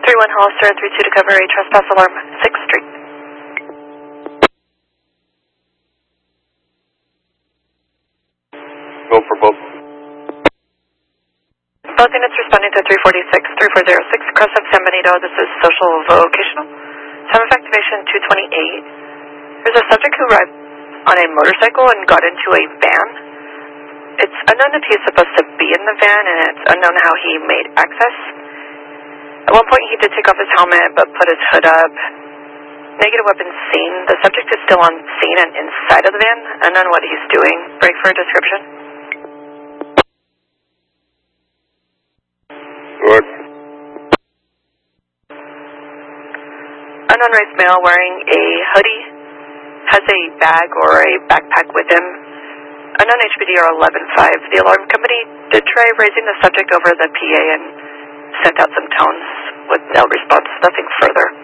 3-1 Hollister, 3-2 to cover a trespass alarm, 6th Street. Go for both. Both units responding to 346, 3406 across of San Benito. This is social vocational. Time of activation 2:28. There's a subject who arrived on a motorcycle and got into a van. It's unknown if he is supposed to be in the van, and it's unknown how he made access. At one point, he did take off his helmet, but put his hood up. Negative weapon seen. The subject is still on scene and inside of the van. Unknown what he's doing. Break for a description. Good. Unknown race male wearing a hoodie. Has a bag or a backpack with him. Unknown HPDR 11-5. The alarm company did try raising the subject over the PA and sent out some tones with no response, nothing further.